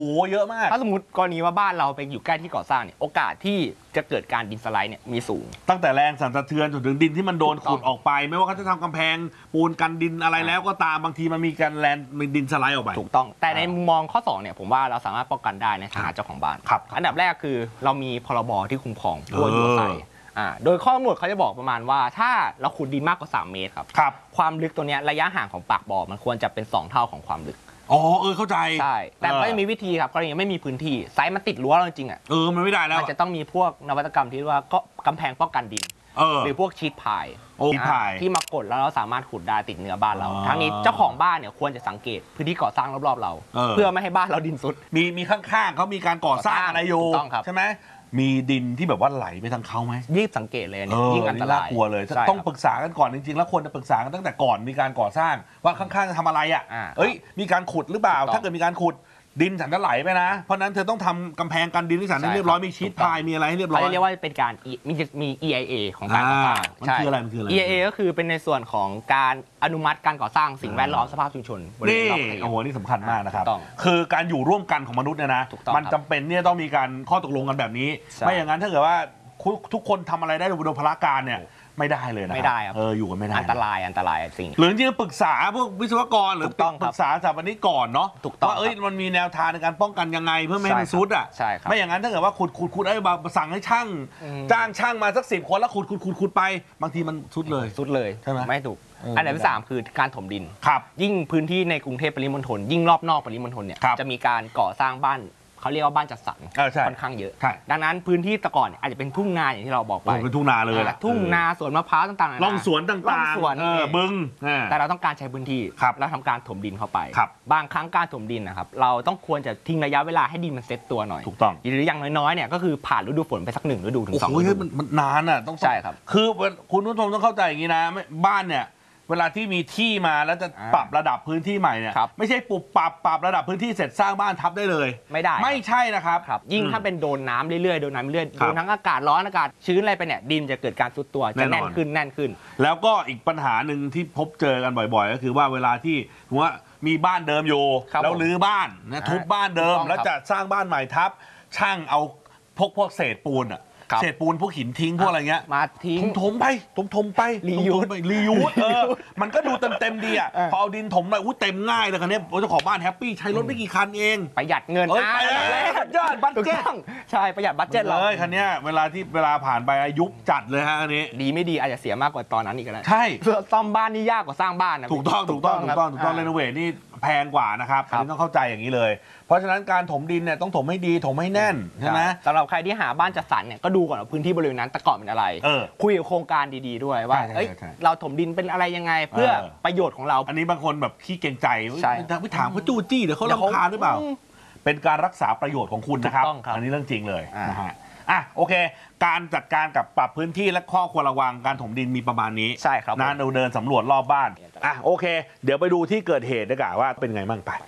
โอ้เยอะมากถ้าสมมติกรณีว่าบ้านเราไปอยู่ใกล้ที่ก่อสร้างเนี่ยโอกาสที่จะเกิดการดินสไลด์เนี่ยมีสูงตั้งแต่แรงสั่นสะเทือนจนถึงดินที่มันโดนขุดออกไปไม่ว่าเขาจะทำกำแพงปูนกันดินอะไรแล้วก็ตามบางทีมันมีการมีดินสไลด์ออกไปถูกต้องแต่ในมุมมองข้อ2เนี่ยผมว่าเราสามารถป้องกันได้ในฐานะเจ้าของบ้านอันดับแรกคือเรามีพรบที่คุ้มครองผู้อยู่อาศัยโดยข้อกำหนดเขาจะบอกประมาณว่าถ้าเราขุดดินมากกว่า3 เมตรครับความลึกตัวนี้ระยะห่างของปากบ่อมันควรจะเป็น2 เท่าของความลึกอ๋อเข้าใจใช่แต่ก็จะมีวิธีครับกรณีไม่มีพื้นที่ไซส์มันติดรั้วเราจริงอ่ะมันไม่ได้แล้วมันจะต้องมีพวกนวัตกรรมที่เรียกว่าก็กำแพงป้องกันดินหรือพวกชีทพายที่มากดแล้วเราสามารถขุดได้ติดเนื้อบ้านเราทั้งนี้เจ้าของบ้านเนี่ยควรจะสังเกตพื้นที่ก่อสร้างรอบๆเราเพื่อไม่ให้บ้านเราดินซุดมีข้างๆเขามีการก่อสร้างอะไรอยู่ใช่ไหมมีดินที่แบบว่าไหลไปทางเขาไหมรีบสังเกตเลยเนี่ยยิ่งอันตรายกลัวเลยต้องปรึกษากันก่อนจริงๆแล้วควรจะปรึกษากันตั้งแต่ก่อนมีการก่อสร้างว่าข้างๆจะทำอะไรมีการขุดหรือเปล่าถ้าเกิดมีการขุดดินฉันจะไหลไปนะเพราะนั้นเธอต้องทำกำแพงกันดินที่ฉันให้เรียบร้อยมีชีทพายมีอะไรให้เรียบร้อยเขาเรียกว่าเป็นการมี EIA ของการก่อสร้างมันคืออะไร EIA ก็คือเป็นในส่วนของการอนุมัติการก่อสร้างสิ่งแวดล้อมสภาพชุมชนนี่โอ้โหนี่สำคัญมากนะครับคือการอยู่ร่วมกันของมนุษย์เนี่ยนะมันจำเป็นเนี่ยต้องมีการข้อตกลงกันแบบนี้ไม่อย่างนั้นถ้าเกิดว่าทุกคนทำอะไรได้โดยพละการเนี่ยไม่ได้เลยนะไม่ได้ครับอยู่กันไม่ได้อันตรายสิ่งหรือจริงๆปรึกษาพวกวิศวกรหรือปรึกษาสถาปนิกก่อนเนาะว่ามันมีแนวทางในการป้องกันยังไงเพื่อไม่ให้มันซุดอ่ะไม่อย่างนั้นถ้าเกิดว่าขุดสั่งให้ช่างจ้างช่างมาสัก10 คนแล้วขุดไปบางทีมันซุดเลยใช่ไหมไม่ถูกอันดับที่3คือการถมดินยิ่งพื้นที่ในกรุงเทพปริมณฑลยิ่งรอบนอกปริมณฑลเนี่ยจะมีการก่อสร้างบ้านเขาเรียกว่าบ้านจัดสรรค่อนข้างเยอะดังนั้นพื้นที่แต่ก่อนอาจจะเป็นทุ่งนาอย่างที่เราบอกไปเป็นทุ่งนาเลยทุ่งนาสวนมะพร้าวต่างๆร่องสวนต่างๆบึงแต่เราต้องการใช้พื้นที่แล้วทำการถมดินเข้าไปบางครั้งการถมดินนะครับเราต้องควรจะทิ้งระยะเวลาให้ดินมันเซ็ตตัวหน่อยถูกต้องหรืออย่างน้อยๆเนี่ยก็คือผ่านฤดูฝนไปสัก1 ฤดูถึง2 ฤดูมันนานอ่ะต้องใช่ครับคือคุณผู้ชมต้องเข้าใจอย่างนี้นะบ้านเนี่ยเวลาที่มีที่มาแล้วจะปรับระดับพื้นที่ใหม่เนี่ยไม่ใช่ปรับระดับพื้นที่เสร็จสร้างบ้านทับได้เลยไม่ได้ไม่ใช่นะครับยิ่งถ้าเป็นโดนน้ำเรื่อยๆโดนทั้งอากาศร้อนอากาศชื้นอะไรไปเนี่ยดินจะเกิดการซุดตัวจะแน่นขึ้นแล้วก็อีกปัญหาหนึ่งที่พบเจอกันบ่อยๆก็คือว่าเวลาที่ว่ามีบ้านเดิมอยู่แล้วรื้อบ้านนะทุบบ้านเดิมแล้วจะสร้างบ้านใหม่ทับช่างเอาพวกเศษปูนเศษปูนพวกหินทิ้งพวกอะไรเงี้ยมาทิ้งถมไปรียูสมันก็ดูเต็มดีอ่ะพอเอาดินถมไปเต็มง่ายเลยคันนี้เจ้าของบ้านแฮปปี้ใช้รถไม่กี่คันเองประหยัดเงินยอดบัตเจ็ตใช่ประหยัดบัตเจ็ตเลยคันนี้เวลาผ่านไปยุบจัดเลยฮะอันนี้ดีไม่ดีอาจจะเสียมากกว่าตอนนั้นอีกก็ได้ใช่ซ่อมบ้านนี่ยากกว่าสร้างบ้านนะถูกต้องเรโนเวทนี่แพงกว่านะครับอันนี้ต้องเข้าใจอย่างนี้เลยเพราะฉะนั้นการถมดินเนี่ยต้องถมให้ดีถมให้แน่นใช่ไหมสำหรับใครที่หาบ้านจัดสรรเนี่ยก็ดูก่อนว่าพื้นที่บริเวณนั้นแต่ก่อนเป็นอะไรคุยกับโครงการดีๆด้วยว่าเราถมดินเป็นอะไรยังไงเพื่อประโยชน์ของเราอันนี้บางคนแบบขี้เกรงใจไปถามเขาจู้จี้เดี๋ยวเขารำคาญหรือเปล่าเป็นการรักษาประโยชน์ของคุณนะครับอันนี้เรื่องจริงเลยนะฮะโอเคการจัดการกับปรับพื้นที่และข้อควรระวังการถมดินมีประมาณนี้ใช่ครับเราเดินสำรวจรอบบ้านโอเคเดี๋ยวไปดูที่เกิดเหตุดีกว่าว่าเป็นไงบ้างไป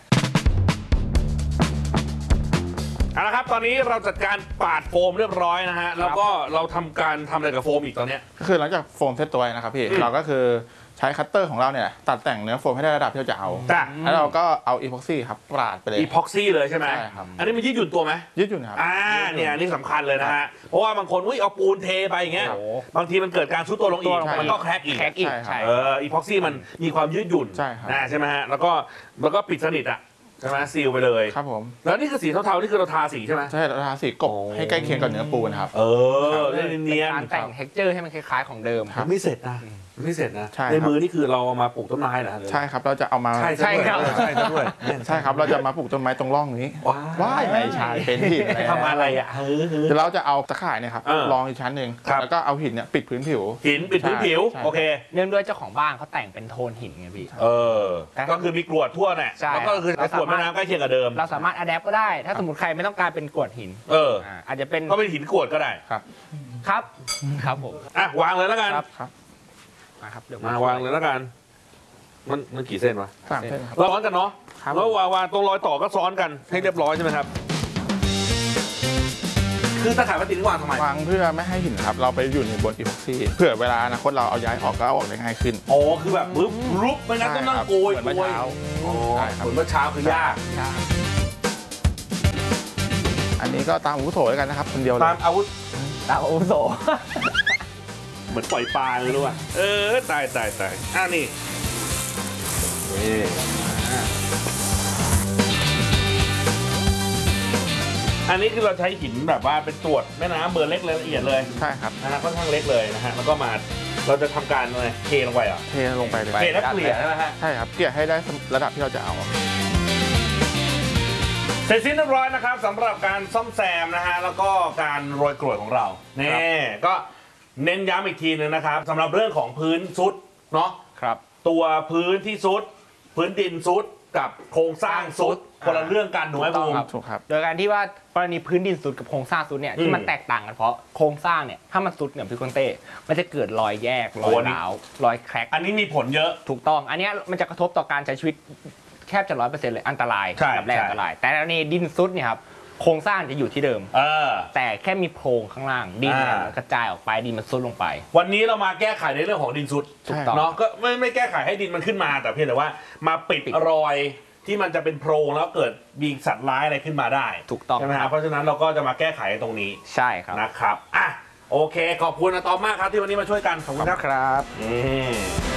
เอาละครับตอนนี้เราจัดการปาดโฟมเรียบร้อยนะฮะแล้วก็เราทำอะไรกับโฟมอีกตอนนี้ก็คือหลังจากโฟมเซตตัวนะครับพี่เราก็คือใช้คัตเตอร์ของเราเนี่ยตัดแต่งเนื้อโฟมให้ได้ระดับที่เราจะเอาแล้วเราก็เอาอีพ็อกซี่ครับปาดไปเลยอีพ็อกซี่เลยใช่ไหมใช่ครับอันนี้มันยืดหยุ่นตัวไหมยืดหยุ่นครับเนี่ยนี่สำคัญเลยนะฮะเพราะว่าบางคนเอาปูนเทไปอย่างเงี้ยบางทีมันเกิดการซุดตัวลงอีกมันก็แคร็กอีกอีพ็อกซี่มันมีความยืดหยุ่นใช่ไหมฮะแล้วก็ปิดสนิทอะใช่ไหมซีลไปเลยครับผมแล้วนี่คือสีเทาๆนี่คือเราทาสีใช่ไหมใช่เราทาสีกบให้ใกล้เคียงกับเนื้อปูนะครับเนียนการแต่งเท็กเจอร์ให้มันคล้ายๆของเดิมไม่เสร็จนะในมือนี่คือเราเอามาปลูกต้นไม้นะใช่ครับเราจะเอามาใช่ครับใช่ครับเราจะมาปลูกต้นไม้ตรงร่องนี้ว้ายไม่ใช่เป็นหินทำอะไรอ่ะเราจะเอาตะข่ายเนี่ยครับรองอีกชั้นหนึ่งแล้วก็เอาหินเนี่ยปิดพื้นผิวปิดพื้นผิวโอเคเนื่องด้วยเจ้าของบ้านเขาแต่งเป็นโทนหินไงพี่ก็คือมีกรวดทั่วเนี่ยแล้วก็คือกรวดแม่น้ำใกล้เคียงกับเดิมเราสามารถอัดแอปก็ได้ถ้าสมมติใครไม่ต้องการเป็นกรวดหินอาจจะเป็นก็เป็นหินกรวดก็ได้ครับผมวางเลยแล้วกันมาวางเลยแล้วกันมันกี่เส้นวะ 3 เส้นเราซ้อนกันเนาะแล้ววางตรงรอยต่อก็ซ้อนกันให้เรียบร้อยใช่ไหมครับคือตะข่ายพลาสติกวางทำไมวางเพื่อไม่ให้หินครับเราไปอยู่ในบนอีพ็อกซี่เผื่อเวลาอนาคตเราเอาย้ายออกก็เอาออกได้ง่ายขึ้นคือแบบรุบไม่งั้นต้องนั่งโกยเหมือนเมื่อเช้าเหมือนเมื่อเช้าคือยากนี้ก็ตามอาวุโสแล้วกันนะครับคนเดียวเลยตามอาวุธตามอาวุโสเหมือนปล่อยปลาเลยรู้ป่ะตายนี่อันนี้คือเราใช้หินแบบว่าเป็นตรวจแม่น้ำเบอร์เล็กเลยละเอียดเลยใช่ครับนะฮะค่อนข้างเล็กเลยนะฮะแล้วก็มาเราจะทำการอะไรเทลงไปเหรอเทลงไปเลยเทแล้วเกลี่ยใช่ไหมฮะใช่ครับเกลี่ยให้ได้ระดับที่เราจะเอาเสร็จสิ้นเรียบร้อยนะครับสำหรับการซ่อมแซมนะฮะแล้วก็การโรยกรวดของเรานี่ก็เน้นย้ำอีกทีนึงนะครับสำหรับเรื่องของพื้นซุดเนาะครับตัวพื้นที่ซุดพื้นดินซุดกับโครงสร้างซุดคนละเรื่องกันถูกไหมบูมถูกครับโดยการที่ว่ากรณีพื้นดินสุดกับโครงสร้างสุดเนี่ยที่มันแตกต่างกันเพราะโครงสร้างเนี่ยถ้ามันสุดเนี่ยพี่คนเต้มันจะเกิดรอยแยกรอยร้าวรอยแคร็กอันนี้มีผลเยอะถูกต้องอันเนี้ยมันจะกระทบต่อการใช้ชีวิตแทบจะ 100% เลยอันตรายใช่แบบแรกใช่อันตราย แต่กรณีดินสุดเนี่ยครับโครงสร้างจะอยู่ที่เดิม แต่แค่มีโพรงข้างล่างดินเนี่ยมันกระจายออกไปดินมันซุดลงไปวันนี้เรามาแก้ไขในเรื่องของดินซุดถูกต้องเนาะก็ไม่แก้ไขให้ดินมันขึ้นมาแต่เพียงแต่ว่ามาปิดรอยที่มันจะเป็นโพรงแล้วเกิดมีสัตว์ร้ายอะไรขึ้นมาได้ถูกต้องใช่ไหมคครัรับบ เพราะฉะนั้นเราก็จะมาแก้ไขตรงนี้ใช่ครับนะครับอ่ะโอเคขอบคุณอาตอมมากครับที่วันนี้มาช่วยกันขอบคุณครับครับอืม